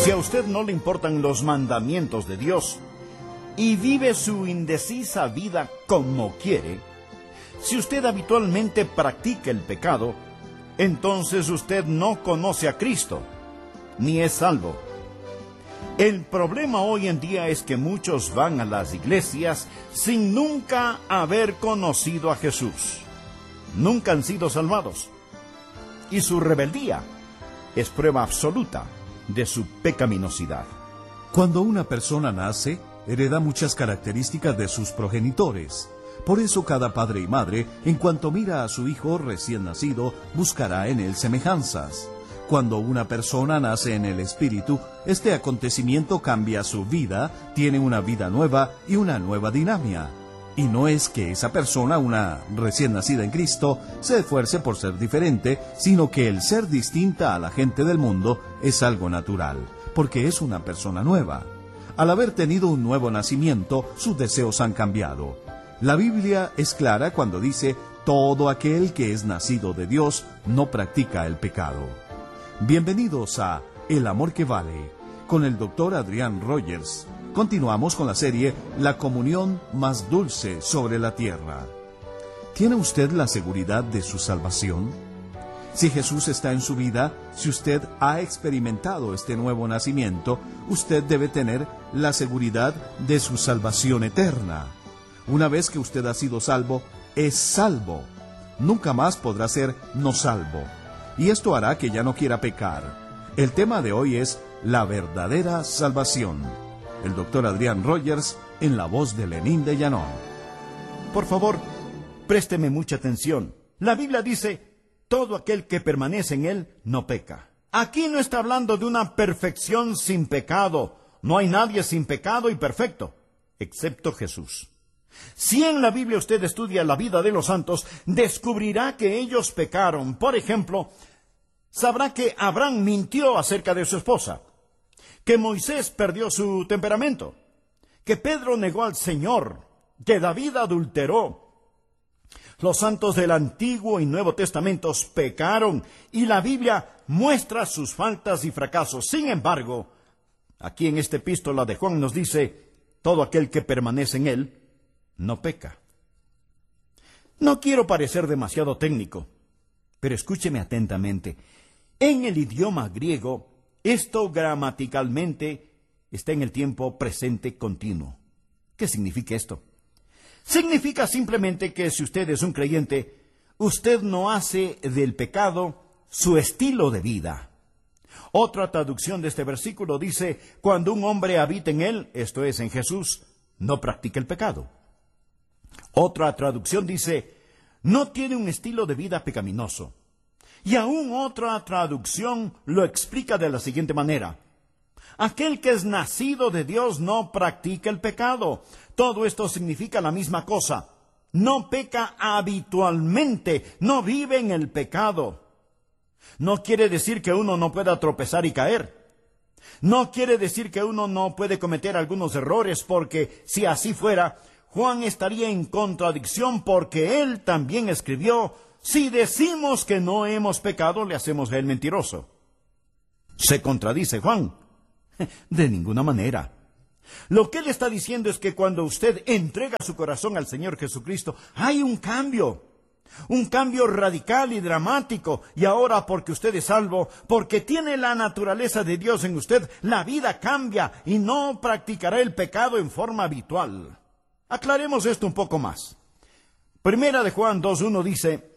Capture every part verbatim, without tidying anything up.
Si a usted no le importan los mandamientos de Dios y vive su indecisa vida como quiere, si usted habitualmente practica el pecado, entonces usted no conoce a Cristo, ni es salvo. El problema hoy en día es que muchos van a las iglesias sin nunca haber conocido a Jesús. Nunca han sido salvados. Y su rebeldía es prueba absoluta de su pecaminosidad. Cuando una persona nace, hereda muchas características de sus progenitores. Por eso cada padre y madre, en cuanto mira a su hijo recién nacido, buscará en él semejanzas. Cuando una persona nace en el Espíritu, este acontecimiento cambia su vida, tiene una vida nueva y una nueva dinámica. Y no es que esa persona, una recién nacida en Cristo, se esfuerce por ser diferente, sino que el ser distinta a la gente del mundo es algo natural, porque es una persona nueva. Al haber tenido un nuevo nacimiento, sus deseos han cambiado. La Biblia es clara cuando dice, todo aquel que es nacido de Dios no practica el pecado. Bienvenidos a El Amor que Vale, con el doctor Adrián Rogers. Continuamos con la serie La comunión más dulce sobre la tierra. ¿Tiene usted la seguridad de su salvación? Si Jesús está en su vida, si usted ha experimentado este nuevo nacimiento, usted debe tener la seguridad de su salvación eterna. Una vez que usted ha sido salvo, es salvo. Nunca más podrá ser no salvo. Y esto hará que ya no quiera pecar. El tema de hoy es la verdadera salvación. El doctor Adrián Rogers, en la voz de Lenín de Llanón. Por favor, présteme mucha atención. La Biblia dice, todo aquel que permanece en él no peca. Aquí no está hablando de una perfección sin pecado. No hay nadie sin pecado y perfecto, excepto Jesús. Si en la Biblia usted estudia la vida de los santos, descubrirá que ellos pecaron. Por ejemplo, sabrá que Abraham mintió acerca de su esposa, que Moisés perdió su temperamento, que Pedro negó al Señor, que David adulteró. Los santos del Antiguo y Nuevo Testamentos pecaron y la Biblia muestra sus faltas y fracasos. Sin embargo, aquí en esta epístola de Juan nos dice, todo aquel que permanece en él no peca. No quiero parecer demasiado técnico, pero escúcheme atentamente. En el idioma griego, esto gramaticalmente está en el tiempo presente continuo. ¿Qué significa esto? Significa simplemente que si usted es un creyente, usted no hace del pecado su estilo de vida. Otra traducción de este versículo dice, cuando un hombre habita en él, esto es, en Jesús, no practica el pecado. Otra traducción dice, no tiene un estilo de vida pecaminoso. Y aún otra traducción lo explica de la siguiente manera. Aquel que es nacido de Dios no practica el pecado. Todo esto significa la misma cosa. No peca habitualmente, no vive en el pecado. No quiere decir que uno no pueda tropezar y caer. No quiere decir que uno no puede cometer algunos errores, porque si así fuera, Juan estaría en contradicción, porque él también escribió, si decimos que no hemos pecado, le hacemos a él mentiroso. ¿Se contradice Juan? De ninguna manera. Lo que él está diciendo es que cuando usted entrega su corazón al Señor Jesucristo, hay un cambio. Un cambio radical y dramático. Y ahora, porque usted es salvo, porque tiene la naturaleza de Dios en usted, la vida cambia y no practicará el pecado en forma habitual. Aclaremos esto un poco más. Primera de Juan dos uno dice,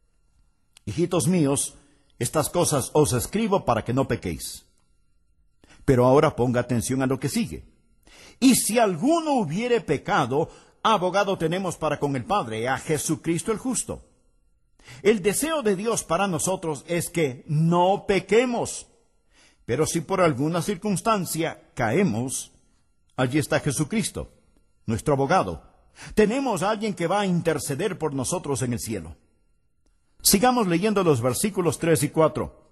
hijitos míos, estas cosas os escribo para que no pequéis. Pero ahora ponga atención a lo que sigue. Y si alguno hubiere pecado, abogado tenemos para con el Padre, a Jesucristo el justo. El deseo de Dios para nosotros es que no pequemos. Pero si por alguna circunstancia caemos, allí está Jesucristo, nuestro abogado. Tenemos a alguien que va a interceder por nosotros en el cielo. Sigamos leyendo los versículos tres y cuatro.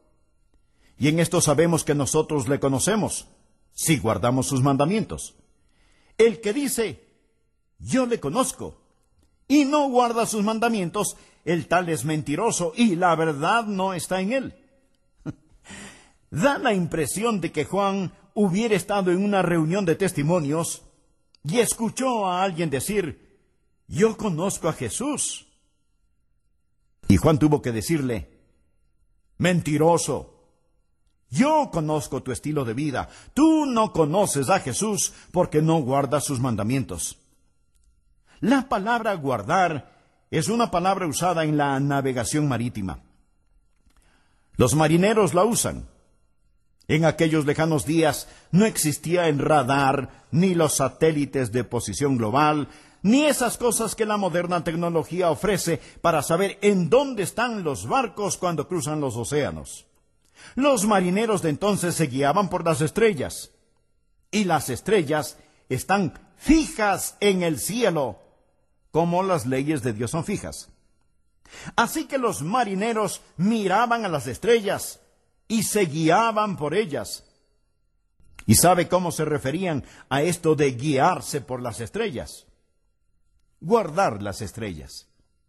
Y en esto sabemos que nosotros le conocemos, si guardamos sus mandamientos. El que dice, yo le conozco, y no guarda sus mandamientos, el tal es mentiroso, y la verdad no está en él. Da la impresión de que Juan hubiera estado en una reunión de testimonios y escuchó a alguien decir: yo conozco a Jesús. Y Juan tuvo que decirle: mentiroso. Yo conozco tu estilo de vida. Tú no conoces a Jesús porque no guardas sus mandamientos. La palabra guardar es una palabra usada en la navegación marítima. Los marineros la usan. En aquellos lejanos días no existía el radar, ni los satélites de posición global, ni esas cosas que la moderna tecnología ofrece para saber en dónde están los barcos cuando cruzan los océanos. Los marineros de entonces se guiaban por las estrellas, y las estrellas están fijas en el cielo, como las leyes de Dios son fijas. Así que los marineros miraban a las estrellas y se guiaban por ellas. ¿Y sabe cómo se referían a esto de guiarse por las estrellas? Guardar las estrellas.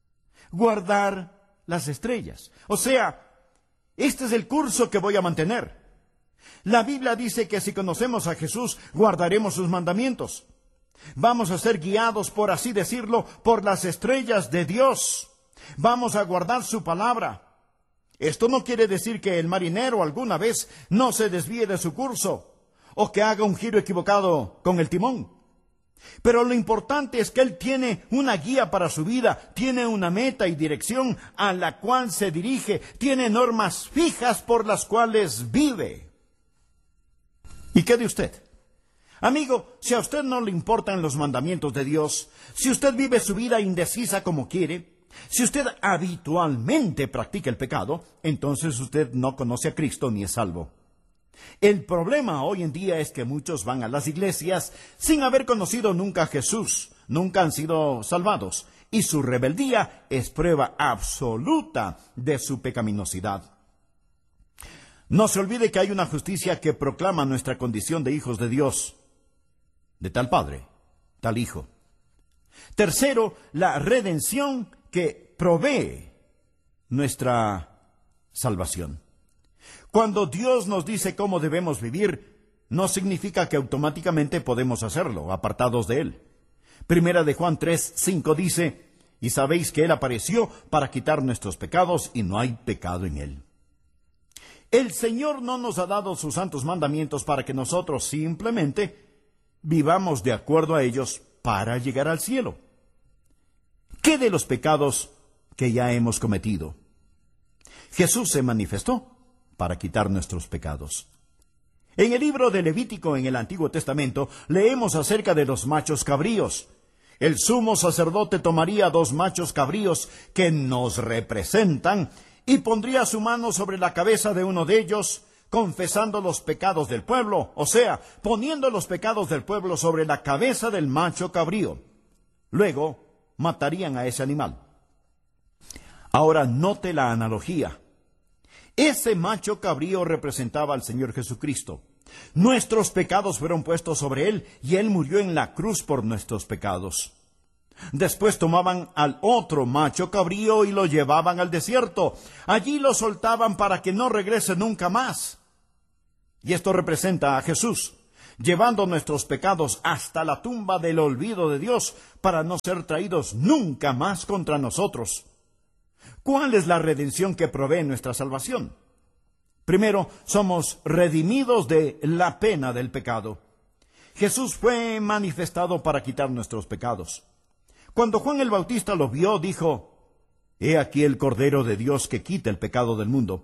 Guardar las estrellas. O sea, este es el curso que voy a mantener. La Biblia dice que si conocemos a Jesús, guardaremos sus mandamientos. Vamos a ser guiados, por así decirlo, por las estrellas de Dios. Vamos a guardar su palabra. Esto no quiere decir que el marinero alguna vez no se desvíe de su curso o que haga un giro equivocado con el timón. Pero lo importante es que él tiene una guía para su vida, tiene una meta y dirección a la cual se dirige, tiene normas fijas por las cuales vive. ¿Y qué de usted? Amigo, si a usted no le importan los mandamientos de Dios, si usted vive su vida indecisa como quiere, si usted habitualmente practica el pecado, entonces usted no conoce a Cristo ni es salvo. El problema hoy en día es que muchos van a las iglesias sin haber conocido nunca a Jesús, nunca han sido salvados, y su rebeldía es prueba absoluta de su pecaminosidad. No se olvide que hay una justicia que proclama nuestra condición de hijos de Dios, de tal Padre, tal Hijo. Tercero, la redención que provee nuestra salvación. Cuando Dios nos dice cómo debemos vivir, no significa que automáticamente podemos hacerlo, apartados de Él. Primera de Juan tres, cinco dice: y sabéis que Él apareció para quitar nuestros pecados, y no hay pecado en Él. El Señor no nos ha dado sus santos mandamientos para que nosotros simplemente vivamos de acuerdo a ellos para llegar al cielo. ¿Qué de los pecados que ya hemos cometido? Jesús se manifestó para quitar nuestros pecados. En el libro de Levítico, en el Antiguo Testamento, leemos acerca de los machos cabríos. El sumo sacerdote tomaría dos machos cabríos que nos representan y pondría su mano sobre la cabeza de uno de ellos, confesando los pecados del pueblo, o sea, poniendo los pecados del pueblo sobre la cabeza del macho cabrío. Luego, matarían a ese animal. Ahora, note la analogía. Ese macho cabrío representaba al Señor Jesucristo. Nuestros pecados fueron puestos sobre Él y Él murió en la cruz por nuestros pecados. Después tomaban al otro macho cabrío y lo llevaban al desierto. Allí lo soltaban para que no regrese nunca más. Y esto representa a Jesús, llevando nuestros pecados hasta la tumba del olvido de Dios para no ser traídos nunca más contra nosotros. ¿Cuál es la redención que provee nuestra salvación? Primero, somos redimidos de la pena del pecado. Jesús fue manifestado para quitar nuestros pecados. Cuando Juan el Bautista lo vio, dijo: He aquí el Cordero de Dios que quita el pecado del mundo.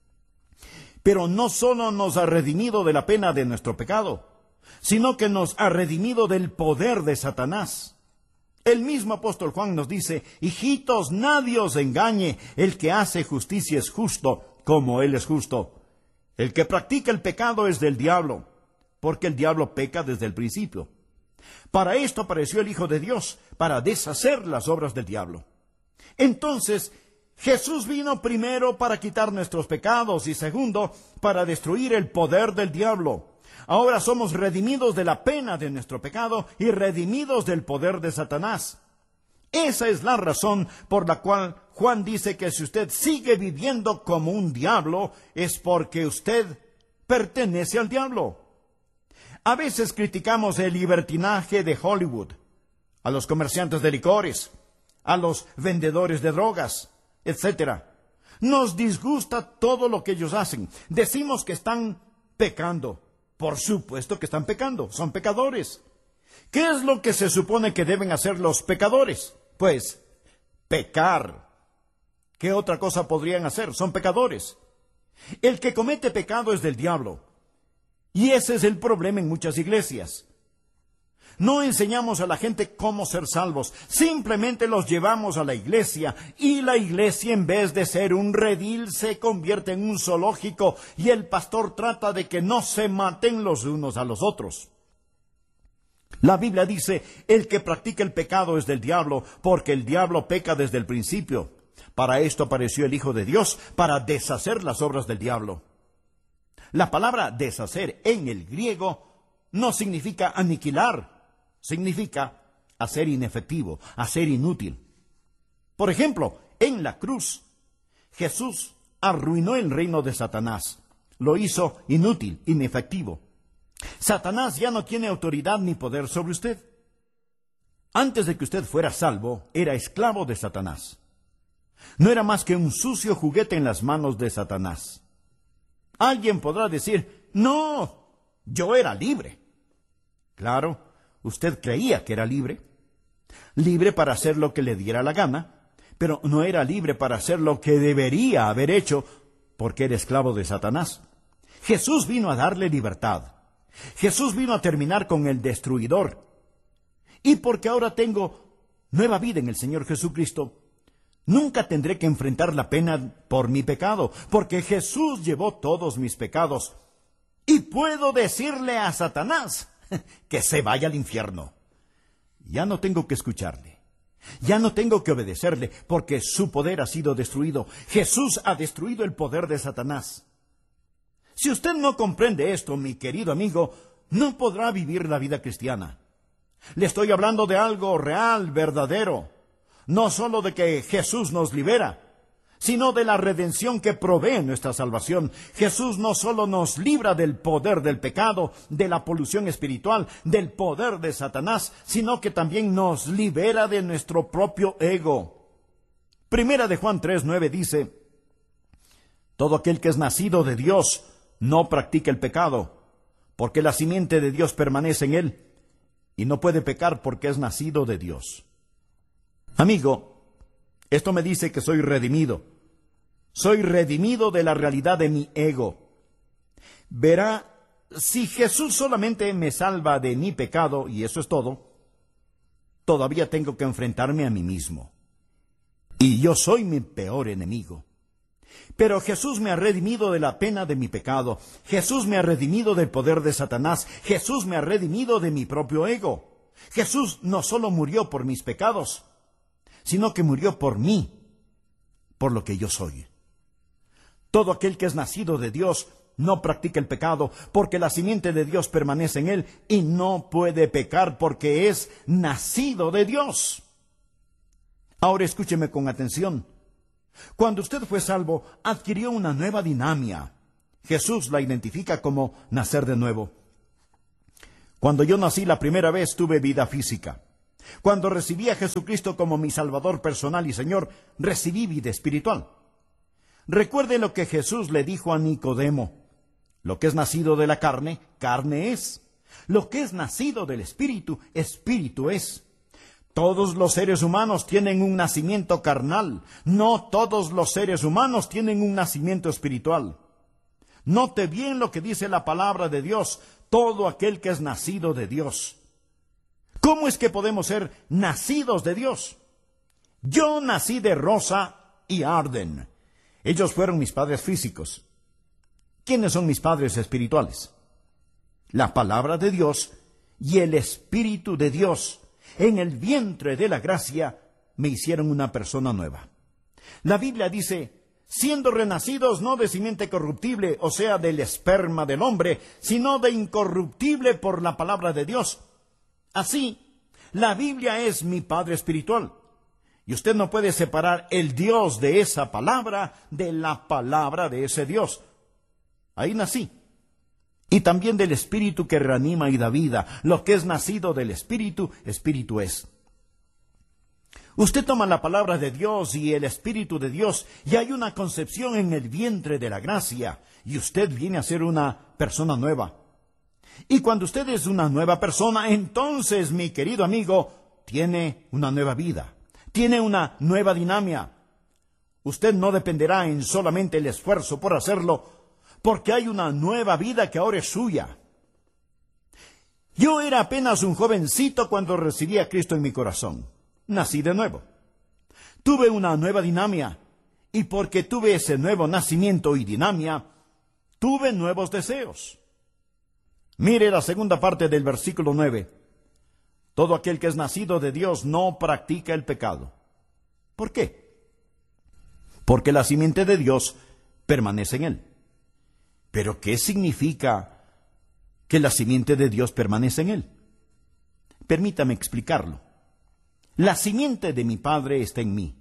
Pero no solo nos ha redimido de la pena de nuestro pecado, sino que nos ha redimido del poder de Satanás. El mismo apóstol Juan nos dice: hijitos, nadie os engañe, el que hace justicia es justo, como Él es justo. El que practica el pecado es del diablo, porque el diablo peca desde el principio. Para esto apareció el Hijo de Dios, para deshacer las obras del diablo. Entonces, Jesús vino primero para quitar nuestros pecados y segundo, para destruir el poder del diablo. Ahora somos redimidos de la pena de nuestro pecado y redimidos del poder de Satanás. Esa es la razón por la cual Juan dice que si usted sigue viviendo como un diablo, es porque usted pertenece al diablo. A veces criticamos el libertinaje de Hollywood, a los comerciantes de licores, a los vendedores de drogas, etcétera. Nos disgusta todo lo que ellos hacen. Decimos que están pecando. Por supuesto que están pecando, son pecadores. ¿Qué es lo que se supone que deben hacer los pecadores? Pues, pecar. ¿Qué otra cosa podrían hacer? Son pecadores. El que comete pecado es del diablo. Y ese es el problema en muchas iglesias. No enseñamos a la gente cómo ser salvos, simplemente los llevamos a la iglesia, y la iglesia, en vez de ser un redil, se convierte en un zoológico, y el pastor trata de que no se maten los unos a los otros. La Biblia dice, el que practica el pecado es del diablo, porque el diablo peca desde el principio. Para esto apareció el Hijo de Dios, para deshacer las obras del diablo. La palabra deshacer en el griego no significa aniquilar, significa hacer inefectivo, hacer inútil. Por ejemplo, en la cruz, Jesús arruinó el reino de Satanás, lo hizo inútil, inefectivo. Satanás ya no tiene autoridad ni poder sobre usted. Antes de que usted fuera salvo, era esclavo de Satanás. No era más que un sucio juguete en las manos de Satanás. Alguien podrá decir, no, yo era libre. Claro, usted creía que era libre. Libre para hacer lo que le diera la gana, pero no era libre para hacer lo que debería haber hecho, porque era esclavo de Satanás. Jesús vino a darle libertad. Jesús vino a terminar con el destruidor. Y porque ahora tengo nueva vida en el Señor Jesucristo, nunca tendré que enfrentar la pena por mi pecado, porque Jesús llevó todos mis pecados. Y puedo decirle a Satanás que se vaya al infierno. Ya no tengo que escucharle. Ya no tengo que obedecerle, porque su poder ha sido destruido. Jesús ha destruido el poder de Satanás. Si usted no comprende esto, mi querido amigo, no podrá vivir la vida cristiana. Le estoy hablando de algo real, verdadero. No solo de que Jesús nos libera, sino de la redención que provee nuestra salvación. Jesús no solo nos libra del poder del pecado, de la polución espiritual, del poder de Satanás, sino que también nos libera de nuestro propio ego. Primera de Juan tres nueve dice, todo aquel que es nacido de Dios no practica el pecado, porque la simiente de Dios permanece en él, y no puede pecar porque es nacido de Dios. Amigo, esto me dice que soy redimido. Soy redimido de la realidad de mi ego. Verá, si Jesús solamente me salva de mi pecado, y eso es todo, todavía tengo que enfrentarme a mí mismo. Y yo soy mi peor enemigo. Pero Jesús me ha redimido de la pena de mi pecado. Jesús me ha redimido del poder de Satanás. Jesús me ha redimido de mi propio ego. Jesús no solo murió por mis pecados, sino que murió por mí, por lo que yo soy. Todo aquel que es nacido de Dios no practica el pecado, porque la simiente de Dios permanece en él, y no puede pecar porque es nacido de Dios. Ahora escúcheme con atención. Cuando usted fue salvo, adquirió una nueva dinámica. Jesús la identifica como nacer de nuevo. Cuando yo nací la primera vez, tuve vida física. Cuando recibí a Jesucristo como mi Salvador personal y Señor, recibí vida espiritual. Recuerde lo que Jesús le dijo a Nicodemo. Lo que es nacido de la carne, carne es. Lo que es nacido del Espíritu, Espíritu es. Todos los seres humanos tienen un nacimiento carnal. No todos los seres humanos tienen un nacimiento espiritual. Note bien lo que dice la palabra de Dios. Todo aquel que es nacido de Dios. ¿Cómo es que podemos ser nacidos de Dios? Yo nací de Rosa y Arden. Ellos fueron mis padres físicos. ¿Quiénes son mis padres espirituales? La palabra de Dios y el Espíritu de Dios en el vientre de la gracia me hicieron una persona nueva. La Biblia dice, siendo renacidos no de simiente corruptible, o sea, del esperma del hombre, sino de incorruptible por la palabra de Dios. Así, la Biblia es mi Padre espiritual. Y usted no puede separar el Dios de esa palabra de la palabra de ese Dios. Ahí nací. y también del Espíritu que reanima y da vida. Lo que es nacido del Espíritu, Espíritu es. Usted toma la palabra de Dios y el Espíritu de Dios, y hay una concepción en el vientre de la gracia, y usted viene a ser una persona nueva. Y cuando usted es una nueva persona, entonces, mi querido amigo, tiene una nueva vida, tiene una nueva dinámica. Usted no dependerá en solamente el esfuerzo por hacerlo, porque hay una nueva vida que ahora es suya. Yo era apenas un jovencito cuando recibí a Cristo en mi corazón. Nací de nuevo. Tuve una nueva dinámica, y porque tuve ese nuevo nacimiento y dinámica, tuve nuevos deseos. Mire la segunda parte del versículo nueve. Todo aquel que es nacido de Dios no practica el pecado. ¿Por qué? Porque la simiente de Dios permanece en él. ¿Pero qué significa que la simiente de Dios permanece en él? Permítame explicarlo. La simiente de mi padre está en mí.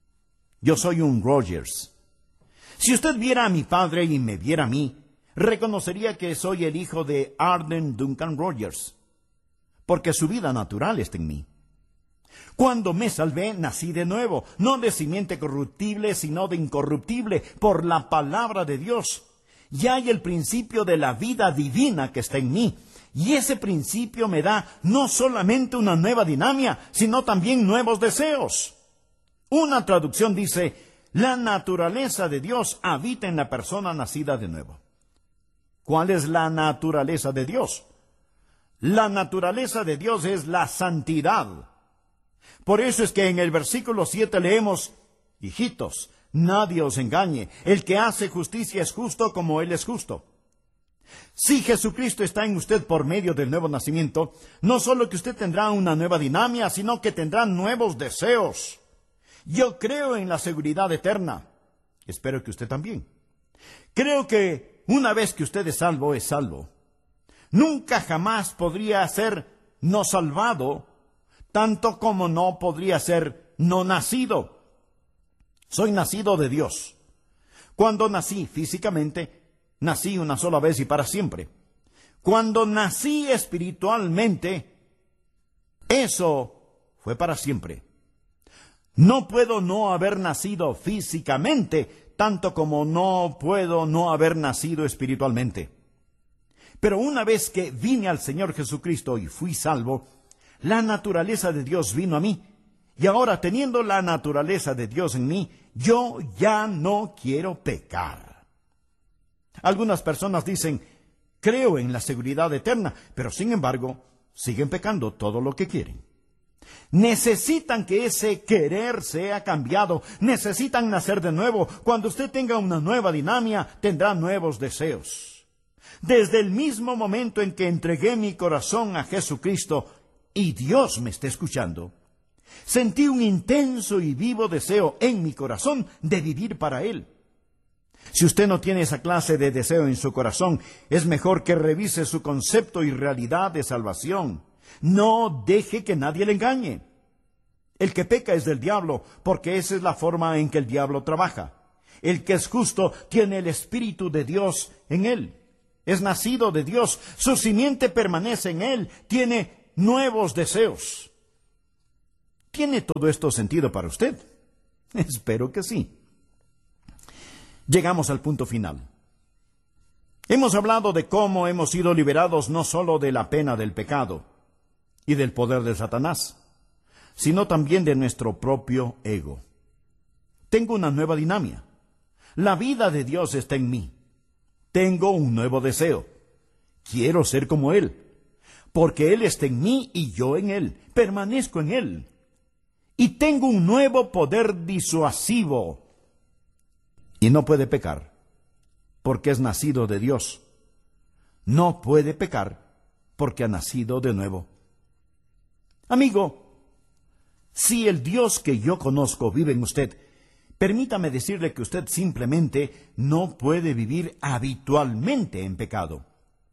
Yo soy un Rogers. Si usted viera a mi padre y me viera a mí, reconocería que soy el hijo de Arden Duncan Rogers, porque su vida natural está en mí. Cuando me salvé, nací de nuevo, no de simiente corruptible, sino de incorruptible, por la palabra de Dios. Y hay el principio de la vida divina que está en mí. Y ese principio me da no solamente una nueva dinámica, sino también nuevos deseos. Una traducción dice, la naturaleza de Dios habita en la persona nacida de nuevo. ¿Cuál es la naturaleza de Dios? La naturaleza de Dios es la santidad. Por eso es que en el versículo siete leemos, hijitos, nadie os engañe, el que hace justicia es justo como Él es justo. Si Jesucristo está en usted por medio del nuevo nacimiento, no solo que usted tendrá una nueva dinámica, sino que tendrá nuevos deseos. Yo creo en la seguridad eterna. Espero que usted también. Creo que una vez que usted es salvo, es salvo. Nunca jamás podría ser no salvado, tanto como no podría ser no nacido. Soy nacido de Dios. Cuando nací físicamente, nací una sola vez y para siempre. Cuando nací espiritualmente, eso fue para siempre. No puedo no haber nacido físicamente, tanto como no puedo no haber nacido espiritualmente. Pero una vez que vine al Señor Jesucristo y fui salvo, la naturaleza de Dios vino a mí. Y ahora, teniendo la naturaleza de Dios en mí, yo ya no quiero pecar. Algunas personas dicen, creo en la seguridad eterna, pero sin embargo, siguen pecando todo lo que quieren. Necesitan que ese querer sea cambiado, necesitan nacer de nuevo. Cuando usted tenga una nueva dinámica, tendrá nuevos deseos. Desde el mismo momento en que entregué mi corazón a Jesucristo, y Dios me está escuchando, sentí un intenso y vivo deseo en mi corazón de vivir para Él. Si usted no tiene esa clase de deseo en su corazón, es mejor que revise su concepto y realidad de salvación. No deje que nadie le engañe. El que peca es del diablo, porque esa es la forma en que el diablo trabaja. El que es justo tiene el Espíritu de Dios en él. Es nacido de Dios, su simiente permanece en él, tiene nuevos deseos. ¿Tiene todo esto sentido para usted? Espero que sí. Llegamos al punto final. Hemos hablado de cómo hemos sido liberados no solo de la pena del pecado y del poder de Satanás, sino también de nuestro propio ego. Tengo una nueva dinámica. La vida de Dios está en mí. Tengo un nuevo deseo. Quiero ser como Él, porque Él está en mí y yo en Él. Permanezco en Él. Y tengo un nuevo poder disuasivo. Y no puede pecar, porque es nacido de Dios. No puede pecar, porque ha nacido de nuevo. Amigo, si el Dios que yo conozco vive en usted, permítame decirle que usted simplemente no puede vivir habitualmente en pecado.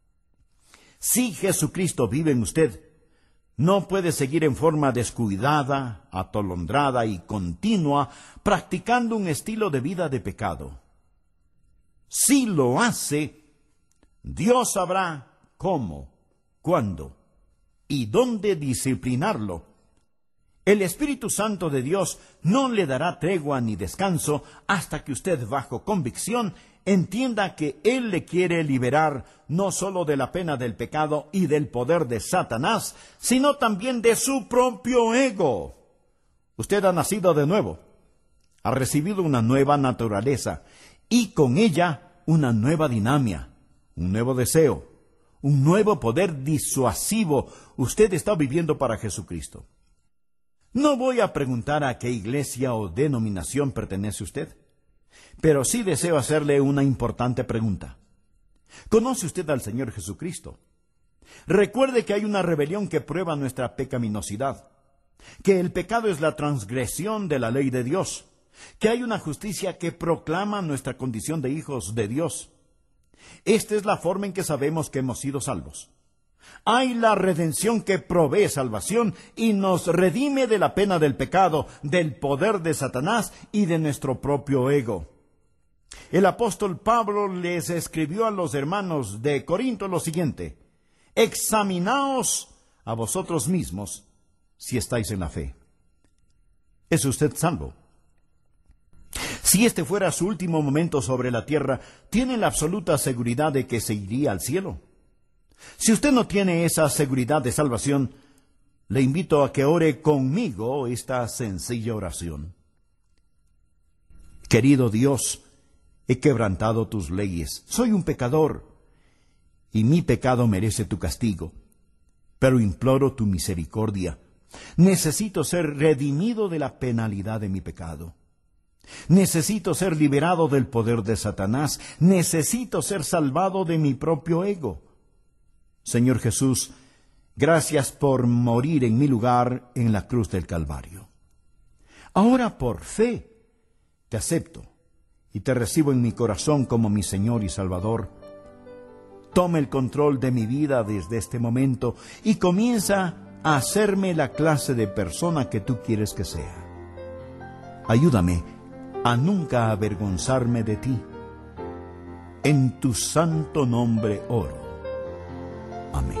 Si Jesucristo vive en usted, no puede seguir en forma descuidada, atolondrada y continua, practicando un estilo de vida de pecado. Si lo hace, Dios sabrá cómo, cuándo y dónde disciplinarlo. El Espíritu Santo de Dios no le dará tregua ni descanso hasta que usted, bajo convicción, entienda que Él le quiere liberar no solo de la pena del pecado y del poder de Satanás, sino también de su propio ego. Usted ha nacido de nuevo, ha recibido una nueva naturaleza y con ella una nueva dinámica, un nuevo deseo, un nuevo poder disuasivo. Usted está viviendo para Jesucristo. No voy a preguntar a qué iglesia o denominación pertenece usted, pero sí deseo hacerle una importante pregunta. ¿Conoce usted al Señor Jesucristo? Recuerde que hay una rebelión que prueba nuestra pecaminosidad, que el pecado es la transgresión de la ley de Dios, que hay una justicia que proclama nuestra condición de hijos de Dios. Esta es la forma en que sabemos que hemos sido salvos. Hay la redención que provee salvación y nos redime de la pena del pecado, del poder de Satanás y de nuestro propio ego. El apóstol Pablo les escribió a los hermanos de Corinto lo siguiente: examinaos a vosotros mismos si estáis en la fe. ¿Es usted salvo? Si este fuera su último momento sobre la tierra, ¿tiene la absoluta seguridad de que se iría al cielo? Si usted no tiene esa seguridad de salvación, le invito a que ore conmigo esta sencilla oración. Querido Dios, he quebrantado tus leyes. Soy un pecador, y mi pecado merece tu castigo. Pero imploro tu misericordia. Necesito ser redimido de la penalidad de mi pecado. Necesito ser liberado del poder de Satanás. Necesito ser salvado de mi propio ego. Señor Jesús, gracias por morir en mi lugar en la cruz del Calvario. Ahora por fe te acepto y te recibo en mi corazón como mi Señor y Salvador. Toma el control de mi vida desde este momento y comienza a hacerme la clase de persona que tú quieres que sea. Ayúdame a nunca avergonzarme de ti. En tu santo nombre oro. Amén.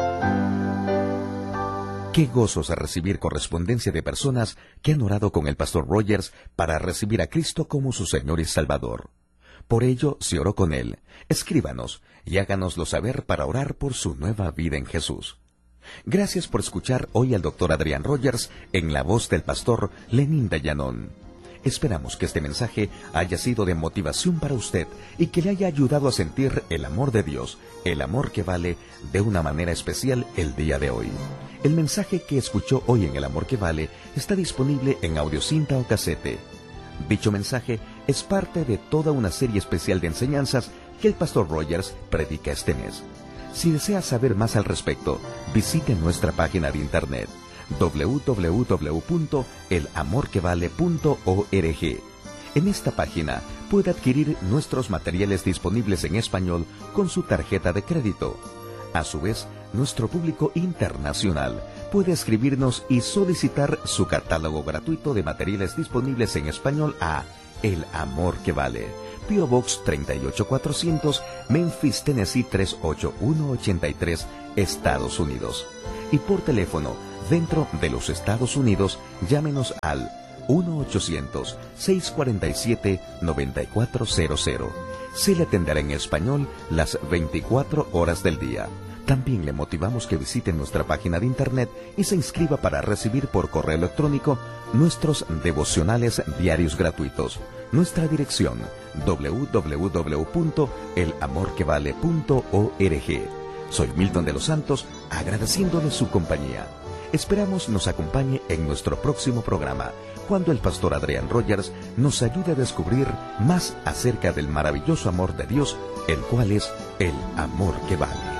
Qué gozo es recibir correspondencia de personas que han orado con el pastor Rogers para recibir a Cristo como su Señor y Salvador. Por ello, si oró con él, escríbanos y háganoslo saber para orar por su nueva vida en Jesús. Gracias por escuchar hoy al doctor Adrián Rogers en la voz del pastor Lenín Dayanón. Esperamos que este mensaje haya sido de motivación para usted y que le haya ayudado a sentir el amor de Dios, el amor que vale, de una manera especial el día de hoy. El mensaje que escuchó hoy en El Amor que Vale está disponible en audiocinta o casete. Dicho mensaje es parte de toda una serie especial de enseñanzas que el pastor Rogers predica este mes. Si desea saber más al respecto, visite nuestra página de internet doble u doble u doble u punto el amor que vale punto org. En esta página puede adquirir nuestros materiales disponibles en español con su tarjeta de crédito. A su vez, nuestro público internacional puede escribirnos y solicitar su catálogo gratuito de materiales disponibles en español a El Amor que Vale, P O Box treinta y ocho cuatrocientos, Memphis, Tennessee tres ocho uno ocho tres, Estados Unidos. Y por teléfono, dentro de los Estados Unidos, llámenos al uno ochocientos, seiscientos cuarenta y siete, noventa y cuatro cero cero. Se le atenderá en español las veinticuatro horas del día. También le motivamos que visite nuestra página de internet y se inscriba para recibir por correo electrónico nuestros devocionales diarios gratuitos. Nuestra dirección doble u doble u doble u punto el amor que vale punto org. Soy Milton de los Santos, agradeciéndole su compañía. Esperamos nos acompañe en nuestro próximo programa, cuando el pastor Adrián Rogers nos ayude a descubrir más acerca del maravilloso amor de Dios, el cual es el amor que vale.